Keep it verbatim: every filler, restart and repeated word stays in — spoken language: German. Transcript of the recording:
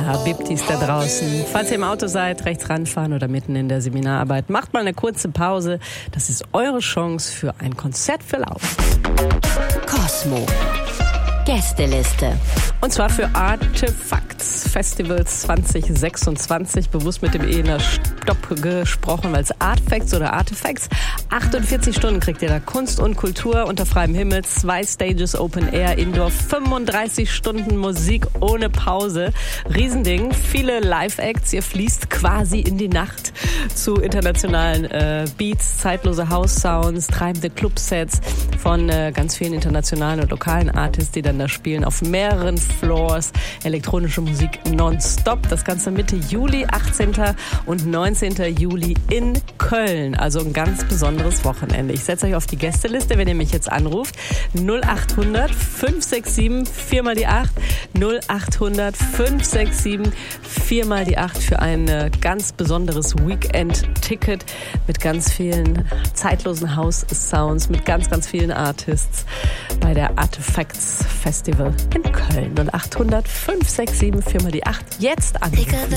Habibtis da draußen. Falls ihr im Auto seid, rechts ranfahren oder mitten in der Seminararbeit, macht mal eine kurze Pause. Das ist eure Chance für ein Konzert für laut. Cosmo. Gästeliste. Und zwar für Artefacts Festivals zwanzig sechsundzwanzig. Bewusst mit dem E in der Stopp gesprochen, weil es Artefacts oder Artefacts. achtundvierzig Stunden kriegt ihr da Kunst und Kultur unter freiem Himmel. Zwei Stages, Open Air, Indoor. fünfunddreißig Stunden Musik ohne Pause. Riesending. Viele Live-Acts. Ihr fließt quasi in die Nacht zu internationalen äh, Beats, zeitlose House-Sounds, treibende Clubsets von äh, ganz vielen internationalen und lokalen Artists, die dann da spielen auf mehreren Floors. Elektronische Musik nonstop. Das Ganze Mitte Juli, achtzehnten und neunzehnten Juli in Köln. Also ein ganz besonderes Wochenende. Ich setze euch auf die Gästeliste, wenn ihr mich jetzt anruft. null achthundert fünf sechs sieben vier mal die acht. null achthundert fünf sechs sieben vier mal die acht für ein äh, ganz besonderes Weekend-Ticket mit ganz vielen zeitlosen House-Sounds, mit ganz, ganz vielen Artists bei der Artefacts Festival in Köln. null achthundert fünf sechs sieben vier mal die acht. Jetzt an.